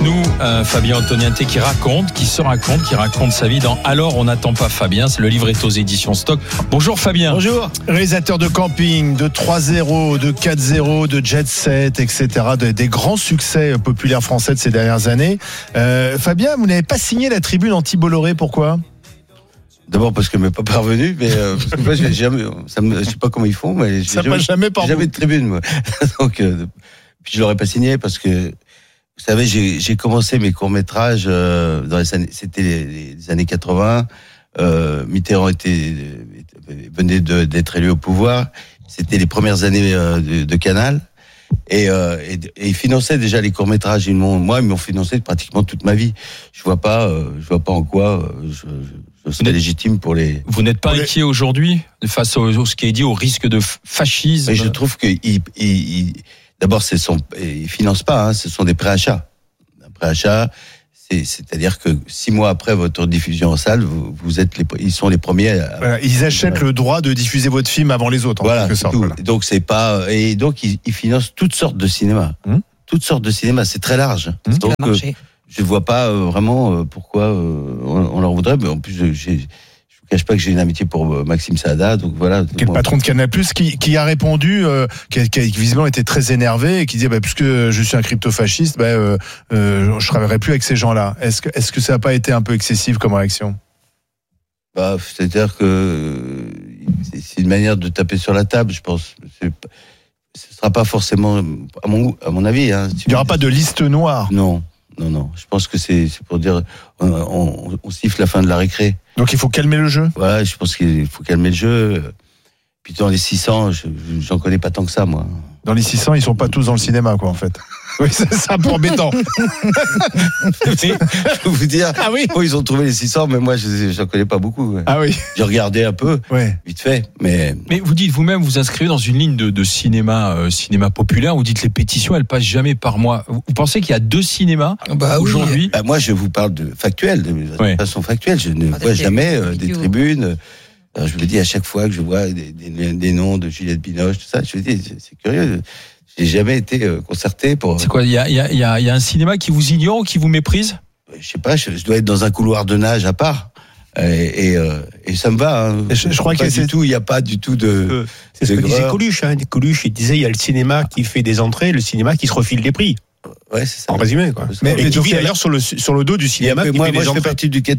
Nous, Fabien Ottoniente qui raconte sa vie dans Alors on n'attend pas Fabien. C'est le livre est aux éditions Stock. Bonjour Fabien. Bonjour. Réalisateur de camping, de 3-0, de 4-0, de jet set, etc. Des grands succès populaires français de ces dernières années. Fabien, vous n'avez pas signé la tribune anti-Bolloré, pourquoi ? D'abord parce que je m'est pas parvenu, mais parce que moi, je sais pas comment ils font, mais ça passe jamais par jamais de tribune, moi. Donc, puis je l'aurais pas signé parce que, vous savez, j'ai commencé mes courts-métrages dans les années, c'était les années 80. Mitterrand venait d'être élu au pouvoir. C'était les premières années de Canal. Et ils finançaient déjà les courts-métrages. Ils m'ont financé pratiquement toute ma vie. Je vois pas en quoi je serais légitime pour les. Vous n'êtes pas inquiet aujourd'hui face à ce qui est dit au risque de fascisme? Mais je trouve que d'abord ils financent pas. Hein, ce sont des préachats. Un préachat, c'est-à-dire que 6 mois après votre diffusion en salle, ils sont les premiers. Ils achètent le droit de diffuser votre film avant les autres. Voilà, c'est tout. Voilà. Donc c'est pas et donc ils financent toutes sortes de cinéma. Toutes sortes de cinéma, c'est très large. Donc je vois pas vraiment pourquoi on leur voudrait. Mais en plus, je vous cache pas que j'ai une amitié pour Maxime Saada. Donc voilà. Qui est le patron de Canal+, qui a répondu, qui a visiblement été très énervé et qui disait puisque je suis un crypto-fasciste, je travaillerai plus avec ces gens-là. Est-ce que ça n'a pas été un peu excessif comme réaction ? C'est-à-dire que c'est une manière de taper sur la table, je pense. Ce sera pas forcément, à mon avis. Hein, il n'y aura pas de liste noire. Non. Je pense que c'est pour dire on siffle la fin de la récré. Donc il faut calmer le jeu. Voilà, je pense qu'il faut calmer le jeu. Puis dans les 600, j'en connais pas tant que ça, moi. Dans les 600, ils sont pas tous dans le cinéma, quoi, en fait. Oui, c'est un peu embêtant. Je peux vous dire, ils ont trouvé les 600, mais moi, j'en connais pas beaucoup. Ah oui. J'ai regardé un peu, vite fait, mais vous dites vous-même, vous inscrivez dans une ligne de cinéma populaire. Vous dites les pétitions, elles passent jamais par moi. Vous pensez qu'il y a 2 cinémas aujourd'hui ? Moi, je vous parle de façon factuelle. Je ne vois jamais des tribunes. Alors, je me dis à chaque fois que je vois des noms de Juliette Binoche, tout ça, je me dis c'est curieux. J'ai jamais été concerté pour. C'est quoi ? Il y a un cinéma qui vous ignore ou qui vous méprise ? Je sais pas. Je dois être dans un couloir de nage à part. Et ça me va. Hein. Je crois qu'il il n'y a pas du tout de. C'est ce que disait Coluche. Coluche, il disait il y a le cinéma qui fait des entrées, le cinéma qui se refile des prix. Ouais, c'est ça. En résumé, quoi. Mais qui vit d'ailleurs sur le dos du cinéma. Moi, je fais partie du.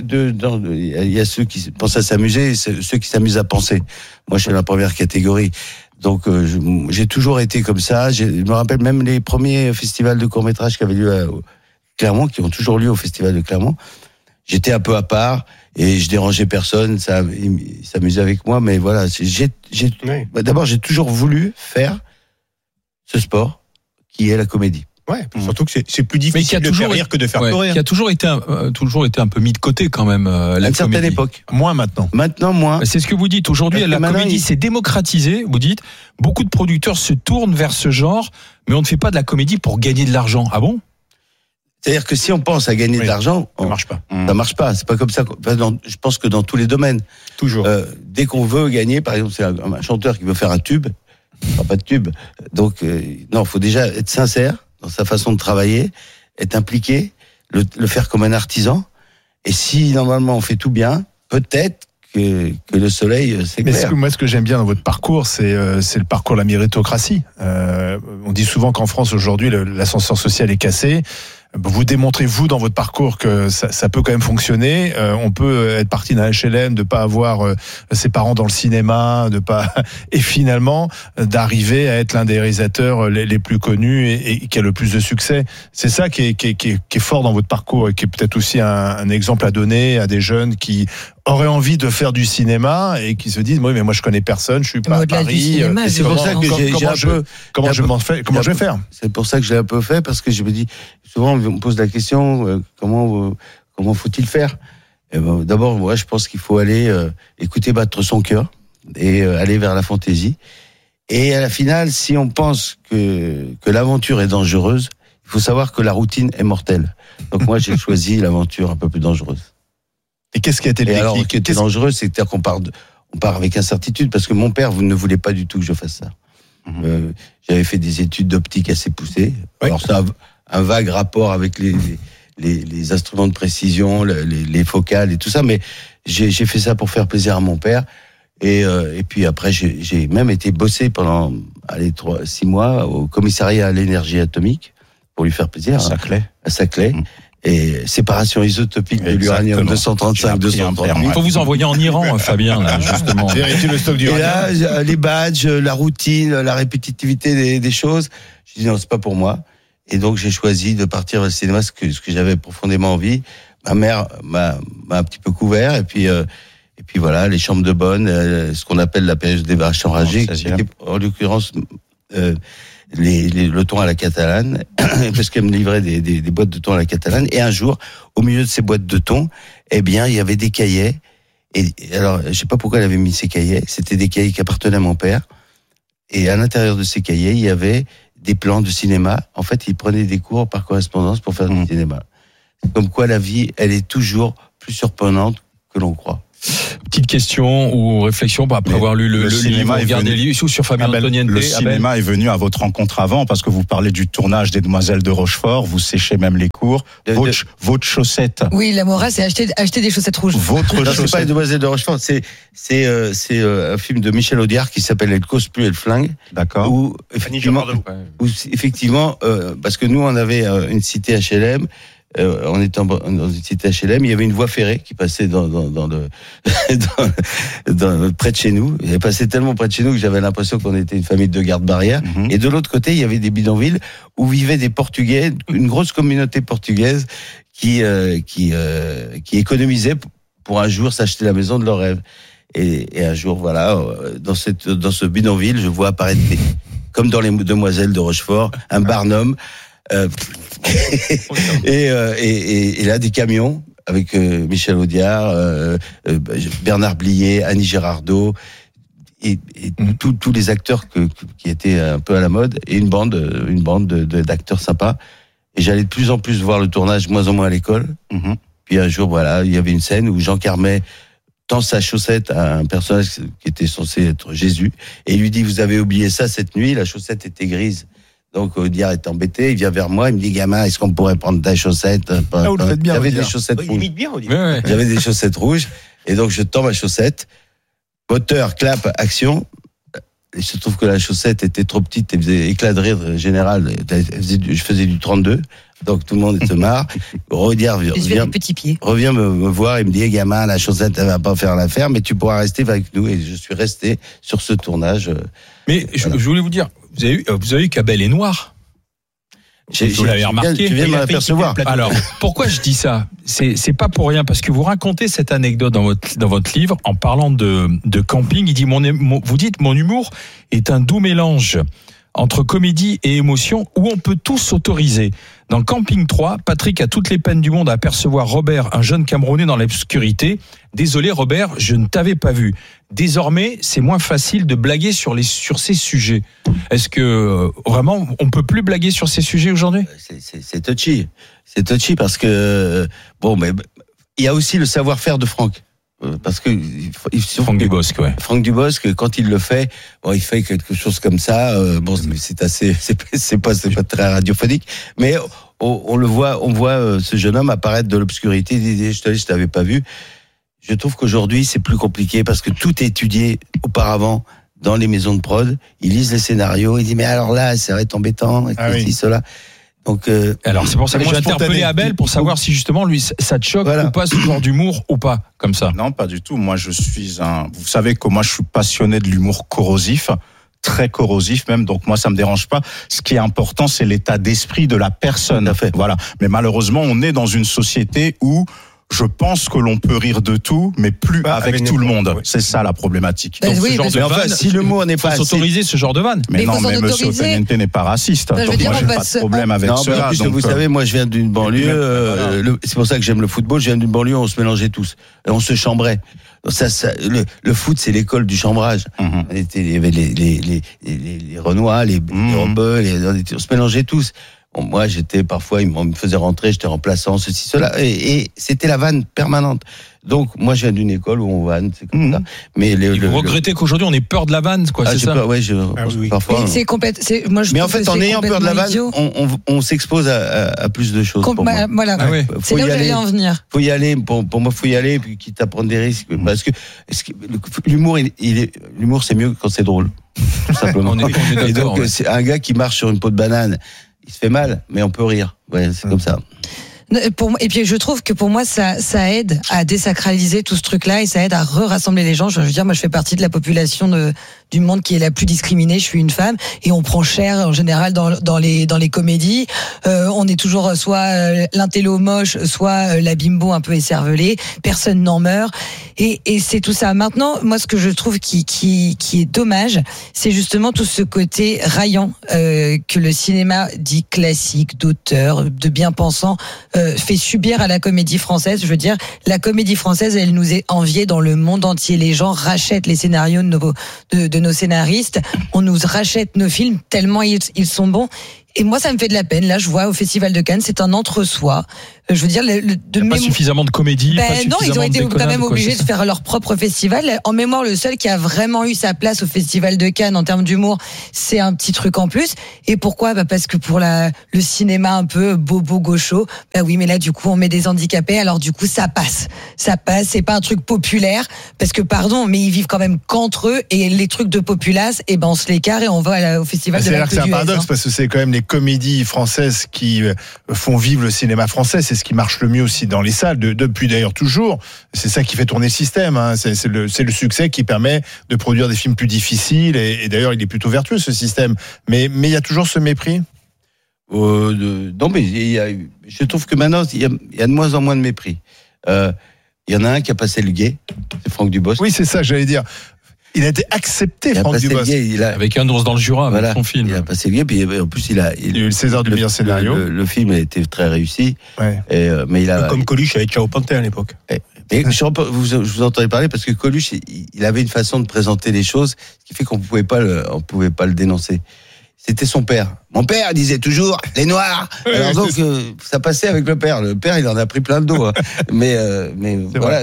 Il y a ceux qui pensent à s'amuser et ceux qui s'amusent à penser. Moi, je suis la première catégorie. Donc, j'ai toujours été comme ça. Je me rappelle même les premiers festivals de court-métrage qui avaient lieu à Clermont, qui ont toujours lieu au festival de Clermont. J'étais un peu à part et je dérangeais personne. Ils s'amusaient avec moi, mais voilà. D'abord, j'ai toujours voulu faire ce sport qui est la comédie. Ouais, surtout que c'est plus difficile de faire rire que de faire pleurer. Qui a toujours été un peu mis de côté quand même, la comédie. À une certaine époque. Moins maintenant. Maintenant, moins. C'est ce que vous dites. Aujourd'hui, la comédie s'est démocratisée. Vous dites, beaucoup de producteurs se tournent vers ce genre, mais on ne fait pas de la comédie pour gagner de l'argent. Ah bon ? C'est-à-dire que si on pense à gagner de l'argent, ça marche pas. Ça marche pas. C'est pas comme ça. Je pense que dans tous les domaines. Toujours. Dès qu'on veut gagner, par exemple, c'est un chanteur qui veut faire un tube, il fera pas de tube. Donc, non, faut déjà être sincère dans sa façon de travailler, être impliqué, le faire comme un artisan. Et si normalement on fait tout bien, peut-être que le soleil s'éclaire. Mais ce que j'aime bien dans votre parcours, c'est le parcours de la méritocratie. On dit souvent qu'en France aujourd'hui, l'ascenseur social est cassé. Vous démontrez, vous, dans votre parcours, que ça peut quand même fonctionner. On peut être parti d'un HLM, de pas avoir ses parents dans le cinéma, et finalement d'arriver à être l'un des réalisateurs les plus connus et qui a le plus de succès. C'est ça qui est fort dans votre parcours et qui est peut-être aussi un exemple à donner à des jeunes qui auraient envie de faire du cinéma et qui se disent mais moi je connais personne, je suis pas à Paris. C'est pour ça que comment je vais faire. C'est pour ça que je l'ai un peu fait, parce que je me dis souvent on me pose la question comment faut-il faire. Et d'abord moi je pense qu'il faut aller écouter battre son cœur et aller vers la fantaisie. Et à la finale, si on pense que l'aventure est dangereuse, il faut savoir que la routine est mortelle. Donc moi j'ai choisi l'aventure un peu plus dangereuse. Et qu'est-ce qui a été le déclic ? Alors, ce qui était dangereux, c'est qu'on part avec incertitude, parce que mon père ne voulait pas du tout que je fasse ça. J'avais fait des études d'optique assez poussées. Oui. Alors ça, un vague rapport avec les instruments de précision, les focales et tout ça, mais j'ai fait ça pour faire plaisir à mon père. Et puis après, j'ai même été bosser pendant 6 mois au commissariat à l'énergie atomique pour lui faire plaisir. À Saclay. Et séparation isotopique de l'uranium 235-238. Il faut vous envoyer en Iran, Fabien, là, justement. Vérifier le stock d'uranium. Et là, les badges, la routine, la répétitivité des choses. Je dis non, c'est pas pour moi. Et donc, j'ai choisi de partir vers le cinéma, ce que j'avais profondément envie. Ma mère m'a un petit peu couvert, et puis voilà, les chambres de bonne, ce qu'on appelle la période des vaches enragées, en l'occurrence, le thon à la catalane, parce qu'elle me livrait des boîtes de thon à la catalane. Et un jour, au milieu de ces boîtes de thon, eh bien, il y avait des cahiers. Et alors, je sais pas pourquoi elle avait mis ces cahiers. C'était des cahiers qui appartenaient à mon père. Et à l'intérieur de ces cahiers, il y avait des plans de cinéma. En fait, il prenait des cours par correspondance pour faire du cinéma. Comme quoi, la vie, elle est toujours plus surprenante que l'on croit. Petite question ou réflexion après avoir lu le livre, regardez le livre sur Fabien Antoniente. Le cinéma est venu à votre rencontre avant, parce que vous parlez du tournage des Demoiselles de Rochefort, vous séchez même les cours. Votre chaussette. Oui, la morale, c'est acheter des chaussettes rouges. Votre chaussette. C'est pas les Demoiselles de Rochefort, c'est un film de Michel Audiard qui s'appelle Elle cause plus, elle flingue. D'accord. Où effectivement, parce que nous on avait une cité HLM. En étant dans une cité HLM, il y avait une voie ferrée qui passait près de chez nous. Elle passait tellement près de chez nous que j'avais l'impression qu'on était une famille de garde-barrière. Et de l'autre côté, il y avait des bidonvilles où vivaient des Portugais, une grosse communauté portugaise qui économisait pour un jour s'acheter la maison de leur rêve. Et un jour, voilà, dans ce bidonville, je vois apparaître comme dans les Demoiselles de Rochefort, un Barnum. Et là des camions avec Michel Audiard, Bernard Blier, Annie Girardot et tous les acteurs qui étaient un peu à la mode, et une bande d'acteurs sympas. Et j'allais de plus en plus voir le tournage, moins en moins à l'école. Puis un jour, voilà, il y avait une scène où Jean Carmet tend sa chaussette à un personnage qui était censé être Jésus, et il lui dit: vous avez oublié ça cette nuit. La chaussette était grise. Donc Audiard est embêté, il vient vers moi, il me dit: gamin, est-ce qu'on pourrait prendre ta chaussette? Vous le faites bien. J'avais des chaussettes rouges. Ouais. J'avais des chaussettes rouges, et donc je tends ma chaussette. Moteur, clap, action. Il se trouve que la chaussette était trop petite et faisait éclat de rire général. Je faisais du 32, donc tout le monde se marre. Audiard revient me voir et me dit: gamin, la chaussette, elle va pas faire l'affaire, mais tu pourras rester avec nous. Et je suis resté sur ce tournage. Mais je voulais vous dire, vous avez eu Cabel et Noir. Vous l'avez remarqué. Tu viens de m'apercevoir. Alors, pourquoi je dis ça? C'est pas pour rien, parce que vous racontez cette anecdote dans votre livre en parlant de camping. Il dit vous dites: mon humour est un doux mélange entre comédie et émotion où on peut tout s'autoriser. Dans Camping 3, Patrick a toutes les peines du monde à apercevoir Robert, un jeune Camerounais dans l'obscurité. Désolé Robert, je ne t'avais pas vu. Désormais, c'est moins facile de blaguer sur ces sujets. Est-ce que vraiment, on peut plus blaguer sur ces sujets aujourd'hui? C'est touchy. C'est touchy parce que mais il y a aussi le savoir-faire de Franck. Parce que Franck Dubosc, ouais. Franck Dubosc, quand il le fait, il fait quelque chose comme ça. C'est pas très radiophonique, mais on voit ce jeune homme apparaître de l'obscurité. Il dit: je t'avais pas vu. Je trouve qu'aujourd'hui c'est plus compliqué parce que tout est étudié auparavant dans les maisons de prod. Ils lisent les scénarios, ils disent: mais alors là, ça va être embêtant, cela. Donc, alors c'est pour ça que j'ai interpellé Abel pour savoir si justement lui ça te choque ou pas, ce genre d'humour ou pas, comme ça. Non, pas du tout. Moi vous savez que moi je suis passionné de l'humour corrosif, très corrosif même, donc moi ça me dérange pas. Ce qui est important, c'est l'état d'esprit de la personne. Voilà. Mais malheureusement, on est dans une société où je pense que l'on peut rire de tout, mais plus avec tout le monde. Oui. C'est ça la problématique. Donc, si le mot n'est pas s'autoriser ce genre de vanne. Mais non, mais Monsieur Otaniente n'est pas raciste. Donc moi, j'ai pas de problème avec cela. Vous savez, moi, je viens d'une banlieue. C'est pour ça que j'aime le football. Je viens d'une banlieue où on se mélangeait tous. Et on se chambrait. Le foot, c'est l'école du chambrage. Il y avait les Renois, les Robeux, on se mélangeait tous. moi, parfois, ils me faisaient rentrer, j'étais remplaçant, ceci, cela, et c'était la vanne permanente. Donc, moi, je viens d'une école où on vanne, c'est comme ça. Mais vous regrettez qu'aujourd'hui, on ait peur de la vanne, quoi, c'est ça? Oui. Parfois. C'est moi, mais en fait, en ayant peur de la vanne, on s'expose à plus de choses. Voilà. Ah ouais. C'est là où j'allais en venir. Faut y aller. Pour moi, faut y aller, puis quitte à prendre des risques. Parce que l'humour, l'humour, c'est mieux quand c'est drôle. Tout simplement. on est et donc, c'est un gars qui marche sur une peau de banane, il se fait mal, mais on peut rire. Ouais, c'est comme ça. Et puis je trouve que pour moi ça aide à désacraliser tout ce truc-là et ça aide à rassembler les gens. Je veux dire, moi je fais partie de la population du monde qui est la plus discriminée. Je suis une femme et on prend cher en général dans les comédies. On est toujours soit l'intello moche, soit la bimbo un peu écervelée. Personne n'en meurt et c'est tout ça. Maintenant, moi ce que je trouve qui est dommage, c'est justement tout ce côté raillant que le cinéma dit classique, d'auteur, de bien-pensant fait subir à la comédie française. Je veux dire, la comédie française, elle nous est enviée dans le monde entier. Les gens rachètent les scénarios de nos scénaristes. On nous rachète nos films tellement ils sont bons. Et moi, ça me fait de la peine. Là, je vois au Festival de Cannes, c'est un entre-soi. Je veux dire, pas suffisamment de comédie. Non, ils ont été quand même obligés de faire leur propre festival. En mémoire, le seul qui a vraiment eu sa place au Festival de Cannes en termes d'humour, c'est un petit truc en plus. Et pourquoi ? Parce que pour le cinéma un peu bobo gaucho, oui, mais là, du coup, on met des handicapés. Alors, du coup, ça passe. C'est pas un truc populaire. Parce que, pardon, mais ils vivent quand même qu'entre eux. Et les trucs de populace, on se les carre et on va au Festival de la C'est un paradoxe parce que c'est quand même les comédies françaises qui font vivre le cinéma français. C'est ce qui marche le mieux aussi dans les salles, depuis d'ailleurs toujours. C'est ça qui fait tourner le système. Hein. C'est le succès qui permet de produire des films plus difficiles. Et d'ailleurs, il est plutôt vertueux ce système. Mais il y a toujours ce mépris. Non, mais je trouve que maintenant, il y a de moins en moins de mépris. Il y en a un qui a passé le guet, c'est Franck Dubosc. Oui, c'est ça, j'allais dire. Il a été accepté, Franck Dubosc. Avec Un ours dans le Jura, avec son film. Il a passé le guet, puis en plus, il a eu le César du meilleur scénario. Le film a été très réussi. Ouais. Mais comme Coluche avec Ciao Pantin à l'époque. Mais je vous entendais parler parce que Coluche, il avait une façon de présenter les choses, ce qui fait qu'on pouvait pas le dénoncer. C'était son père. Mon père disait toujours les Noirs. Alors donc ça passait avec le père. Le père, il en a pris plein de dos. Hein. Mais voilà,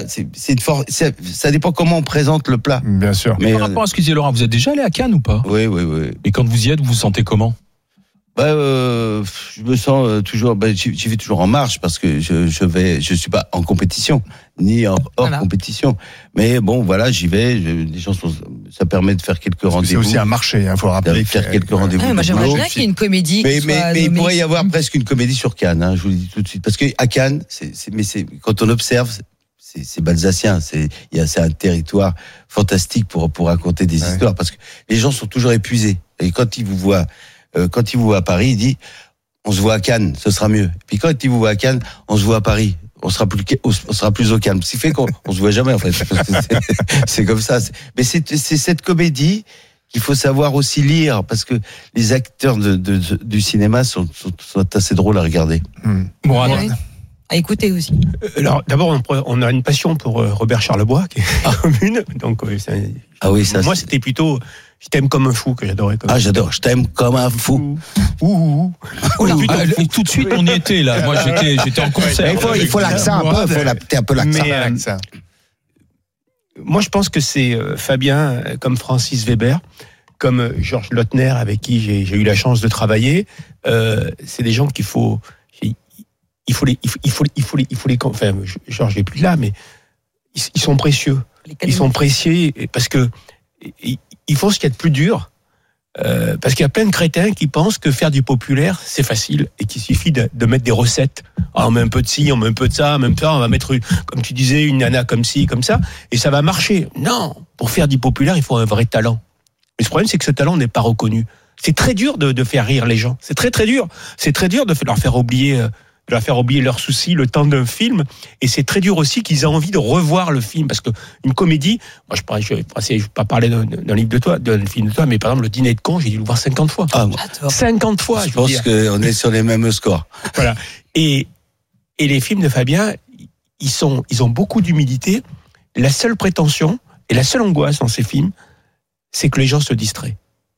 ça dépend comment on présente le plat. Bien sûr. Mais par rapport à ce que disait Laurent, vous êtes déjà allé à Cannes ou pas ? Oui. Et quand vous y êtes, vous vous sentez comment ? Je me sens toujours, j'y vais toujours en marche parce que je suis pas en compétition ni hors compétition. Mais bon, voilà, j'y vais. Les gens ça permet de faire quelques rendez-vous. C'est aussi un marché, faut rappeler. Faire quelques rendez-vous. Moi, j'aimerais bien qu'il y ait une comédie. Mais il pourrait y avoir presque une comédie sur Cannes. Hein, je vous le dis tout de suite, parce que à Cannes, quand on observe. C'est balsacien, c'est un territoire fantastique pour raconter des histoires parce que les gens sont toujours épuisés. Et quand ils vous voient à Paris, ils disent on se voit à Cannes, ce sera mieux. Puis quand ils vous voient à Cannes, on se voit à Paris, on sera plus au calme. Ce qui fait qu'on se voit jamais en fait. C'est comme ça. Mais c'est cette comédie qu'il faut savoir aussi lire parce que les acteurs du cinéma sont assez drôles à regarder. À écouter aussi. Alors, d'abord, on a une passion pour Robert Charlebois, qui est commune. Donc, moi, c'était plutôt Je t'aime comme un fou que j'adorais. J'adore. Je t'aime comme un fou. Tout de suite, on y était là. Moi, j'étais en concert. Il faut l'accent un peu. Il faut un peu l'accent. Moi, je pense que c'est Fabien, comme Francis Weber, comme Georges Lautner, avec qui j'ai eu la chance de travailler. C'est des gens qu'il faut. Il faut les. Enfin, Georges n'est plus là, mais ils sont précieux. Ils sont précieux parce que ils font ce qu'il y a de plus dur. Parce qu'il y a plein de crétins qui pensent que faire du populaire, c'est facile et qu'il suffit de mettre des recettes. On met un peu de ci, on met un peu de ça, même ça, on va mettre, comme tu disais, une nana comme ci, comme ça, et ça va marcher. Non, pour faire du populaire, il faut un vrai talent. Mais ce problème, c'est que ce talent n'est pas reconnu. C'est très dur de faire rire les gens. C'est très très dur. C'est très dur de leur faire oublier leurs soucis le temps d'un film, et c'est très dur aussi qu'ils aient envie de revoir le film, parce que une comédie, moi je vais pas parler d'un livre de toi, d'un film de toi, mais par exemple le Dîner de cons, j'ai dû le voir 50 fois. 50 fois. Je pense qu'on est sur les mêmes scores. Voilà. Et les films de Fabien, ils ont beaucoup d'humilité. La seule prétention et la seule angoisse dans ces films, c'est que les gens se distraient.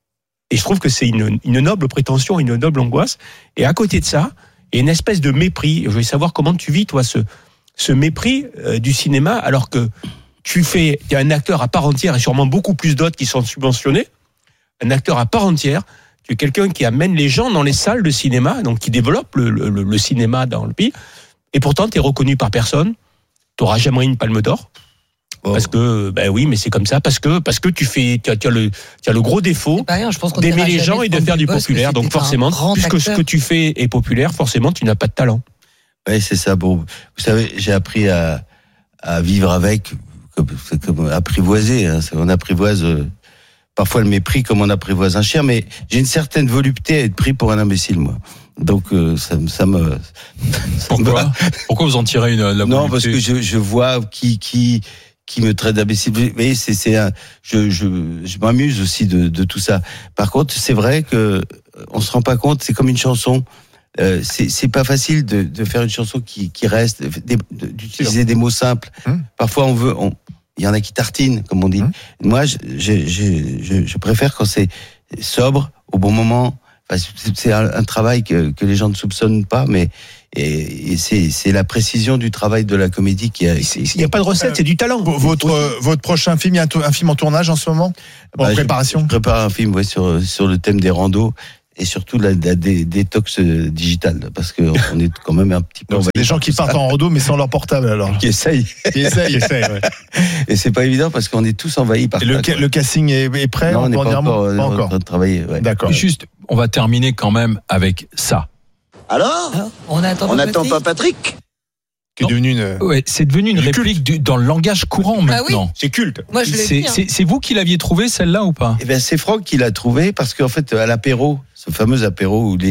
Et je trouve que c'est une noble prétention, une noble angoisse. Et à côté de ça, il y a une espèce de mépris. Je voulais savoir comment tu vis, toi, ce mépris du cinéma, alors que tu es un acteur à part entière et sûrement beaucoup plus d'autres qui sont subventionnés. Un acteur à part entière. Tu es quelqu'un qui amène les gens dans les salles de cinéma, donc qui développe le cinéma dans le pays. Et pourtant, tu es reconnu par personne. Tu n'auras jamais une palme d'or. Parce que, oui, mais c'est comme ça. Parce que tu as le gros défaut d'aimer les gens et de faire du populaire. Donc forcément, puisque ce que tu fais est populaire, forcément, tu n'as pas de talent. Oui, c'est ça. Bon, vous savez, j'ai appris à vivre avec, comme apprivoiser. Hein. On apprivoise parfois le mépris comme on apprivoise un chien, mais j'ai une certaine volupté à être pris pour un imbécile, moi. Donc ça me. Pourquoi vous en tirez la volupté ? Non, parce que je vois qui me traite d'imbécile. Vous voyez, je m'amuse aussi de tout ça. Par contre, c'est vrai que on se rend pas compte. C'est comme une chanson. C'est pas facile de faire une chanson qui reste, d'utiliser des mots simples. Parfois, il y en a qui tartinent, comme on dit. Moi, je préfère quand c'est sobre, au bon moment. Enfin, c'est un travail que les gens ne soupçonnent pas, mais c'est la précision du travail de la comédie qui a. Il n'y a pas de recette, c'est du talent. Votre prochain film, il y a un film en tournage en ce moment, en préparation. Je prépare un film, sur le thème des randos. Et surtout la détox digitale, parce que on est quand même un petit peu. Des gens qui partent en rando mais sans leur portable alors. Qui essayent. Ouais. Et c'est pas évident parce qu'on est tous envahis par. Le casting est prêt. Non, on n'est pas encore en train de travailler. Ouais. D'accord. Juste, on va terminer quand même avec ça. Alors, on n'attend pas Patrick. Qui est devenu une. Ouais, c'est devenu une réplique dans le langage courant maintenant. Oui. C'est culte. Moi, je l'ai dit. C'est vous qui l'aviez trouvé celle-là ou pas ? Eh ben c'est Franck qui l'a trouvé parce qu'en fait à l'apéro, ce fameux apéro où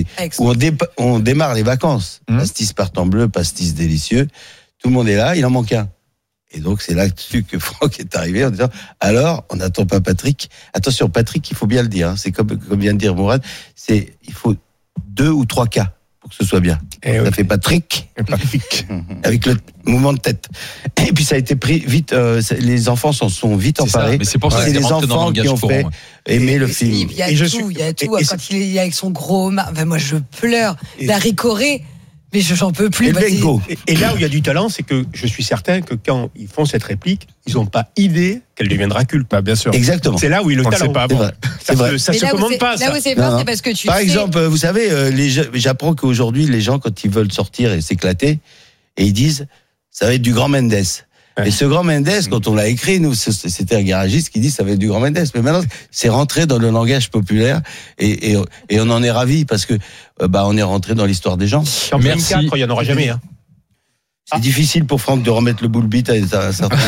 on démarre les vacances, pastis partant bleu, pastis délicieux, tout le monde est là, il en manque un. Et donc c'est là-dessus que Franck est arrivé en disant alors on n'attend pas Patrick. Attention Patrick, il faut bien le dire. Hein, c'est comme vient de dire Mourad, il faut 2 ou 3 cas. Pour que ce soit bien. Ça fait Patrick. Avec le mouvement de tête. Et puis ça a été pris vite, les enfants s'en sont vite emparés. Mais c'est pour ça que c'est c'est les rentré dans le enfants qui langage ont courant. fait aimer le film. Il y a tout. Quand il est avec son gros moi je pleure. La ricorée. Mais j'en peux plus. Et là où il y a du talent, c'est que je suis certain que quand ils font cette réplique, ils n'ont pas idée qu'elle deviendra culte. Bien sûr. Exactement. C'est là où il le talent. Pas bon. C'est vrai. Ça se commande pas. Là où c'est bien, c'est parce que tu. Par exemple, vous savez, j'apprends qu'aujourd'hui, les gens, quand ils veulent sortir et s'éclater, et ils disent, ça va être du grand Mendes. Et ce grand Mendes, quand on l'a écrit, nous, c'était un garagiste qui dit ça va être du grand Mendes. Mais maintenant, c'est rentré dans le langage populaire et on en est ravis parce que on est rentré dans l'histoire des gens. En 2004, il n'y en aura jamais. Hein. C'est difficile pour Franck de remettre le boule bite à un certain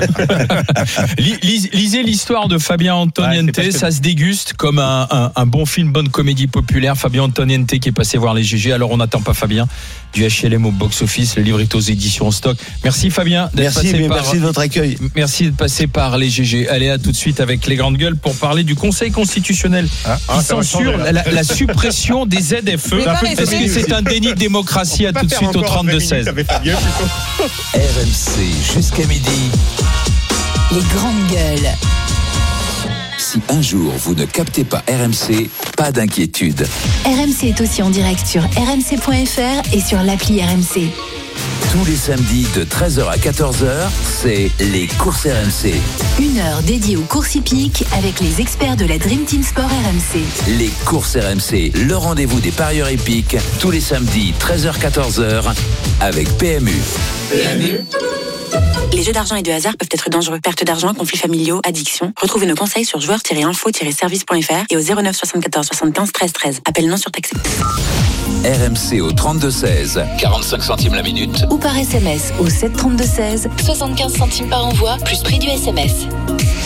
âge. Lisez l'histoire de Fabien Antoniente, ça se déguste comme un bon film, bonne comédie populaire. Fabien Antoniente qui est passé voir les GG. Alors on n'attend pas Fabien du HLM au box-office. Le livre est aux éditions Stock. Merci Fabien d'être passé merci de votre accueil. Merci de passer par les GG. Allez, à tout de suite avec les grandes gueules pour parler du Conseil constitutionnel qui censure la suppression des ZFE parce que c'est un déni de démocratie. À tout de suite au 32-16. RMC jusqu'à midi. Les grandes gueules. Si un jour vous ne captez pas RMC, pas d'inquiétude. RMC est aussi en direct sur rmc.fr et sur l'appli RMC. Tous les samedis de 13h à 14h, c'est les courses RMC. 1 heure dédiée aux courses hippiques avec les experts de la Dream Team Sport RMC. Les courses RMC, le rendez-vous des parieurs hippiques, tous les samedis 13h-14h avec PMU. Les jeux d'argent et de hasard peuvent être dangereux. Perte d'argent, conflits familiaux, addiction. Retrouvez nos conseils sur joueurs-info-service.fr et au 09 74 75 13 13. Appel non surtaxé. RMC au 32-16, 45 centimes la minute. Ou par SMS au 7 32 16, 75 centimes par envoi, plus prix du SMS.